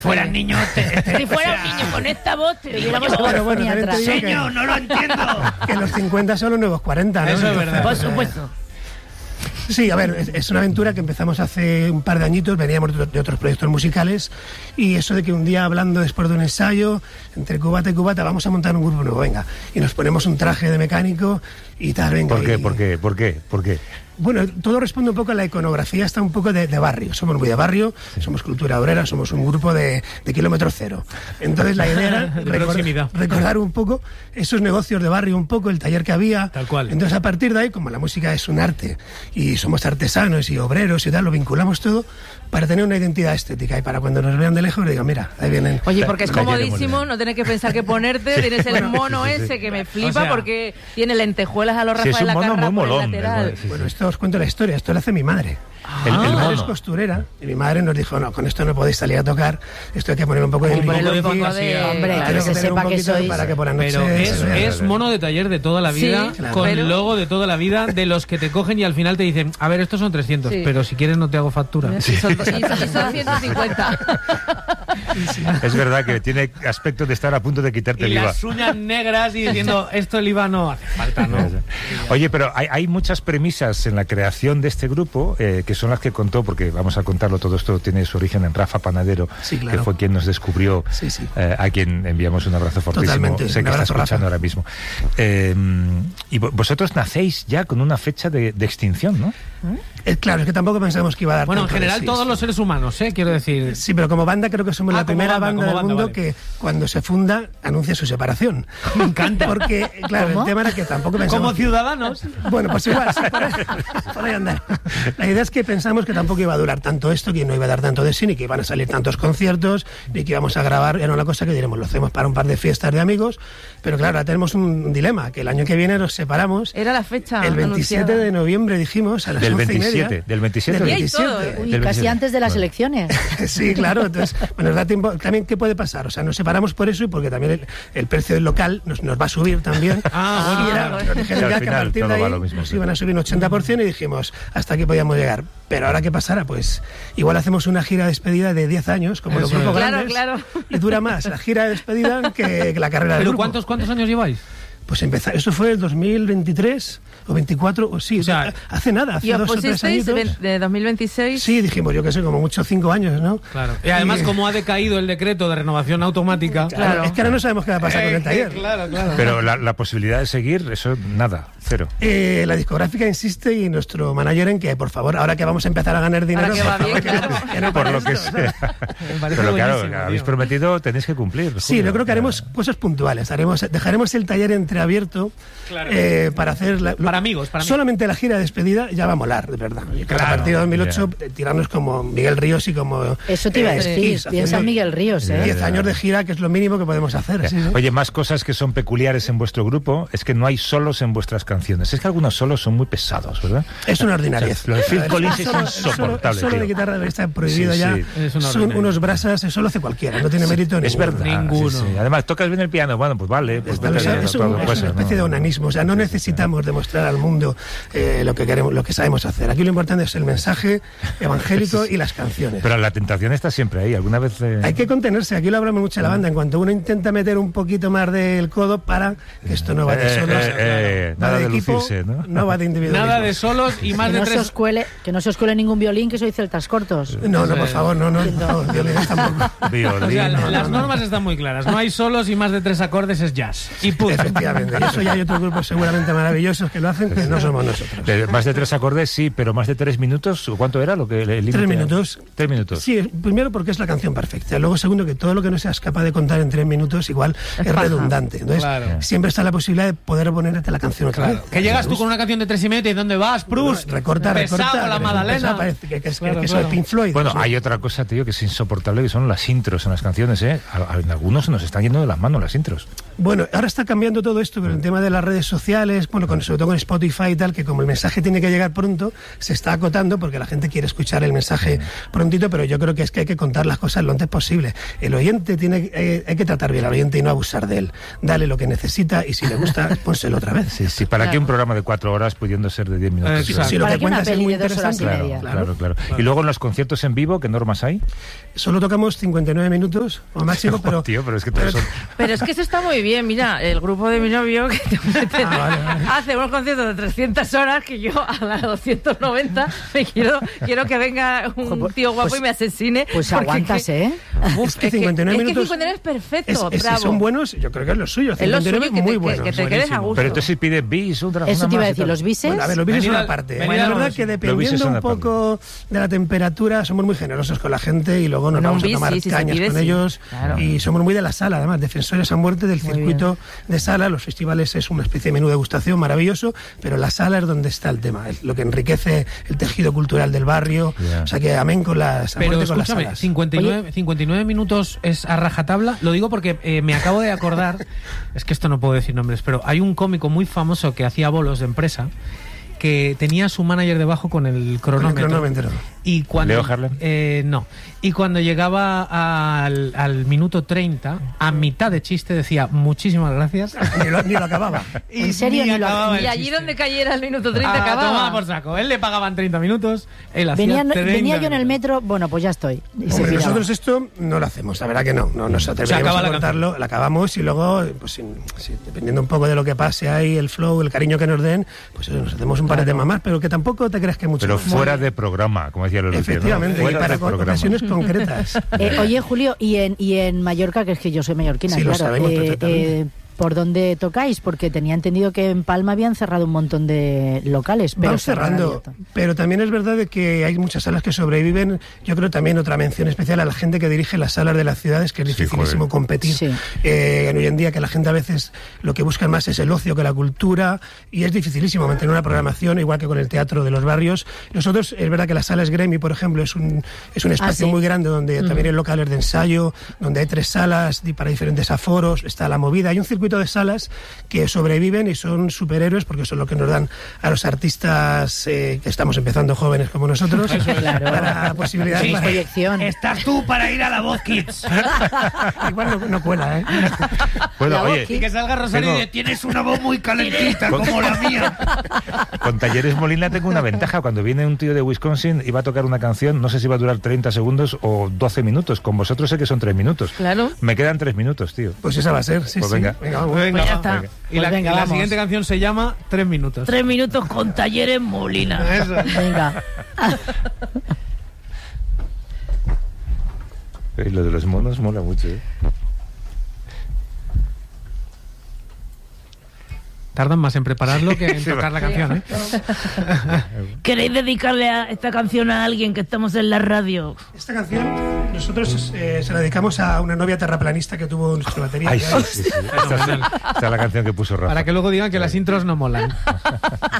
Fuera niño, si fuera un niño con esta voz, te diéramos señor, no lo entiendo. Que los 50 son los nuevos 40, ¿no? Eso es verdad. Por supuesto. Sí, a ver, es una aventura que empezamos hace un par de añitos, veníamos de otros proyectos musicales, y eso de que un día hablando después de un ensayo, entre cubata y cubata, vamos a montar un grupo nuevo, venga, y nos ponemos un traje de mecánico y tal, venga. ¿Por qué? Bueno, todo responde un poco a la iconografía, está un poco de barrio. Somos muy de barrio, somos cultura obrera, somos un grupo de kilómetro cero. Entonces la idea era recordar un poco esos negocios de barrio, un poco el taller que había. Tal cual. Entonces a partir de ahí, como la música es un arte y somos artesanos y obreros y tal, lo vinculamos todo para tener una identidad estética y para cuando nos vean de lejos digan, mira, ahí vienen. Oye, porque es comodísimo, no tienes que pensar qué ponerte, tienes el mono ese que me flipa, o sea, porque tiene lentejuelas a los Rafael Lacarra por el lateral. Bueno, esto os cuento la historia, esto lo hace mi madre. Mi madre es costurera y mi madre nos dijo, no, con esto no podéis salir a tocar, esto hay que poner un poco de hombre, que se sepa que sois. Para que por la noche pero es mono de taller de toda la vida, sí, con el logo de toda la vida, de los que te cogen y al final te dicen, a ver, estos son 300, pero si quieres no te hago factura. Sí. Y son 150. Es verdad que tiene aspecto de estar a punto de quitarte el IVA. Y las uñas negras y diciendo, esto el IVA no hace falta, ¿no? Oye, pero hay muchas premisas en la creación de este grupo, que son las que contó, porque vamos a contarlo, todo esto tiene su origen en Rafa Panadero, que fue quien nos descubrió, a quien enviamos un abrazo fortísimo. Totalmente, sé que está escuchando ahora mismo. Y vosotros nacéis ya con una fecha de extinción, ¿no? Claro, es que tampoco pensamos que iba a dar. Bueno, en general todos los seres humanos, quiero decir. Sí, pero como banda creo que somos la primera banda del mundo que cuando se funda anuncia su separación. Me encanta. Porque, claro, el tema era que tampoco pensamos... Como ciudadanos. Bueno, pues igual, sí, por ahí andar. La idea es que pensamos que tampoco iba a durar tanto esto, que no iba a dar tanto de sí, ni que iban a salir tantos conciertos, ni que íbamos a grabar. Era una cosa que diremos, lo hacemos para un par de fiestas de amigos, pero claro, ahora tenemos un dilema, que el año que viene nos separamos. Era la fecha el 27 anunciada. De noviembre, dijimos, a las 11:30. Del 27. Uy, casi antes de las elecciones. Sí, claro, entonces, bueno, nos da tiempo. También, ¿qué puede pasar? O sea, nos separamos por eso y porque también el precio del local nos va a subir también. Nos dijeron ya que a partir de ahí nos iban a subir un 80% y dijimos, hasta aquí podíamos llegar. Pero ahora, ¿qué pasará? Pues igual hacemos una gira de despedida de 10 años, como los grupos grandes. Claro. Y dura más la gira de despedida que la carrera del grupo. ¿Pero cuántos años lleváis? Pues empezar, eso fue el 2023 o 24, o sí, o sea, hace nada, hace 2 o 3 años. De 2026. Sí, dijimos, yo qué sé, como mucho 5 años, ¿no? Claro. Y además, como ha decaído el decreto de renovación automática. Claro. Es que ahora no sabemos qué va a pasar con el taller. Claro. Pero la posibilidad de seguir, eso nada, cero. La discográfica insiste y nuestro manager en que, por favor, ahora que vamos a empezar a ganar dinero, por lo que sea. Pero claro, habéis prometido, tenéis que cumplir. Sí, yo creo que haremos cosas puntuales. Dejaremos el taller entreabierto para hacer para amigos. Solamente la gira de despedida ya va a molar, de verdad. A partir de 2008 tirarnos como Miguel Ríos y como... Eso te iba a decir, piensa en Miguel Ríos, 10 años de gira, que es lo mínimo que podemos hacer. ¿Sí? Oye, más cosas que son peculiares en vuestro grupo es que no hay solos en vuestras canciones. Es que algunos solos son muy pesados, ¿verdad? Es una ordinariedad. Lo de Phil Collins es insoportable. Solo de guitarra está prohibido ya. Son unos brasas, eso lo hace cualquiera, no tiene mérito ninguno. Es verdad. Ninguno. Además, tocas bien el piano, bueno, pues vale. Pues es una especie de onanismo, o sea, no necesitamos demostrar al mundo lo que queremos, lo que sabemos hacer. Aquí lo importante es el mensaje evangélico y las canciones. Pero la tentación está siempre ahí, alguna vez... Hay que contenerse, aquí lo hablamos mucho en la banda, en cuanto uno intenta meter un poquito más del codo para que esto no va de solos, nada de equipo, lucirse, ¿no? No va de individualismo. Nada de solos y más de 3... Que no se os cuele ningún violín, que sois celtas cortos. No, por favor, no, violines tampoco. Violín, las normas están muy claras, no hay solos y más de 3 acordes es jazz. Y punto. Efectivamente, y eso ya hay otros grupos seguramente maravillosos que lo hacen, que no somos nosotros. Más de 3 acordes, sí, pero más de 3 minutos, ¿cuánto era lo que el límite? 3 minutos. 3 minutos. Sí, primero porque es la canción perfecta. Luego, segundo, que todo lo que no seas capaz de contar en 3 minutos igual es redundante. Entonces, siempre está la posibilidad de poder ponerte la canción otra vez. Que llegas tú con una canción de 3 y medio, ¿y dónde vas, Prus? Recorta. La Madalena. Parece que es el Pink Floyd. Bueno, hay otra cosa, tío, que es insoportable, que son las intros en las canciones, ¿eh? En algunos se nos están yendo de las manos las intros. Bueno, ahora está cambiando todo esto con el tema de las redes sociales, bueno, sobre todo luego en Spotify y tal, que como el mensaje tiene que llegar pronto, se está acotando porque la gente quiere escuchar el mensaje prontito, pero yo creo que es que hay que contar las cosas lo antes posible. El oyente hay que tratar bien al oyente y no abusar de él. Dale lo que necesita y si le gusta, pónselo otra vez. Sí, ¿para qué un programa de 4 horas pudiendo ser de 10 minutos? Si lo que cuentas es muy interesante. Claro. Y luego en los conciertos en vivo, ¿qué normas hay? Solo tocamos 59 minutos o máximo, pero... Tío, pero es que Pero es que eso está muy bien. Mira, el grupo de mi novio que hace unos conciertos de 300 horas que yo a las 290 me quiero que venga un tío guapo y me asesine. Pues aguantas, ¿eh? Es que 59 minutos... Es que 59 es perfecto, bravo. Si son buenos, yo creo que es lo suyo. 59 es muy bueno. Que te quedes a gusto. Pero entonces si pides bis, eso te iba a decir, los bises... Bueno, a ver, los bises son una parte. La verdad que dependiendo un poco de la temperatura, somos muy generosos con la gente y luego nos vamos a tomar cañas con ellos. Claro. Y somos muy de la sala, además, defensores a muerte del circuito de sala. Los festivales es una especie de menú de degustación maravilloso, pero la sala es donde está el tema, es lo que enriquece el tejido cultural del barrio. O sea que amén con las Pero escúchame, 59 minutos es a rajatabla. Lo digo porque me acabo de acordar, es que esto no puedo decir nombres, pero hay un cómico muy famoso que hacía bolos de empresa que tenía su manager debajo con el cronómetro. Y cuando, ¿Leo Harlem? No. Y cuando llegaba al minuto 30, a mitad de chiste decía muchísimas gracias. Ni lo acababa. ¿En serio? Y allí donde cayera el minuto 30 acababa. Tomaba por saco. Él le pagaban 30 minutos, él hacía 30 venía yo en el metro, bueno, pues ya estoy. Hombre, nosotros esto no lo hacemos, la verdad que no nos atreveríamos a cortarlo, la acabamos y luego, pues dependiendo un poco de lo que pase ahí, el flow, el cariño que nos den, pues nos hacemos un par de temas más, pero que tampoco te creas que mucho. Pero fuera de programa, como decía Lolo. Efectivamente, y para ocasiones concretas. Oye, Julio, y en Mallorca, que es que yo soy mallorquina, sí, claro. Lo sabemos perfectamente. ¿Por dónde tocáis? Porque tenía entendido que en Palma habían cerrado un montón de locales. Pero vamos cerrando, pero también es verdad de que hay muchas salas que sobreviven. Yo creo también otra mención especial a la gente que dirige las salas de las ciudades, que es dificilísimo competir. Sí. Hoy en día que la gente a veces lo que busca más es el ocio que la cultura y es dificilísimo mantener una programación, igual que con el teatro de los barrios. Nosotros, es verdad que la sala Gremi, por ejemplo, es un espacio muy grande donde también hay locales de ensayo, donde hay 3 salas para diferentes aforos, está la movida. Hay un circuito de salas que sobreviven y son superhéroes porque son lo que nos dan a los artistas que estamos empezando jóvenes como nosotros para posibilidades de proyección. Estás tú para ir a la Voz Kids. Igual no cuela, ¿eh? Bueno, oye, y que salga Rosario y dice, tienes una voz muy calentita como la mía. Con Talleres Molina tengo una ventaja. Cuando viene un tío de Wisconsin y va a tocar una canción, no sé si va a durar 30 segundos o 12 minutos. Con vosotros sé que son 3 minutos. Claro. Me quedan 3 minutos, tío. Pues esa va a ser, sí. Pues venga. Venga, pues ya está. Venga. Y la siguiente canción se llama 3 minutos. 3 minutos con Talleres Molina. Eso. Venga. Lo de los monos mola mucho, ¿eh? Tardan más en prepararlo que en tocar la canción, ¿eh? ¿Queréis dedicarle a esta canción a alguien que estamos en la radio? Esta canción nosotros se la dedicamos a una novia terraplanista que tuvo nuestra batería. Ay, sí. Esta es la canción que puso Rafa. Para que luego digan que las intros no molan.